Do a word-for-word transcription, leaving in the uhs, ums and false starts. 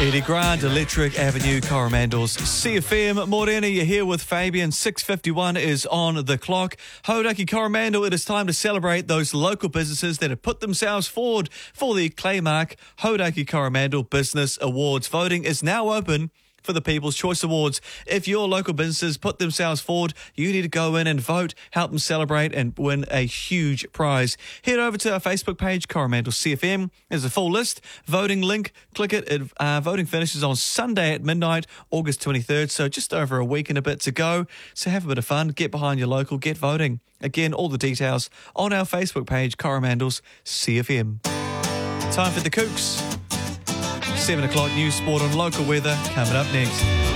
Eddie Grant, Electric Avenue, Coromandel's C F M. Morena, you're here with Fabian. six fifty-one is on the clock. Hauraki Coromandel, it is time to celebrate those local businesses that have put themselves forward for the Claymark Hauraki Coromandel Business Awards. Voting is now open for the People's Choice Awards. If your local businesses put themselves forward, you need to go in and vote, help them celebrate and win a huge prize. Head over to our Facebook page, Coromandel C F M. There's a full list. Voting link. Click it. it uh, voting finishes on Sunday at midnight, August twenty-third. So just over a week and a bit to go. So have a bit of fun. Get behind your local. Get voting. Again, all the details on our Facebook page, Coromandel's C F M. Time for the Kooks. seven o'clock news, sport and local weather coming up next.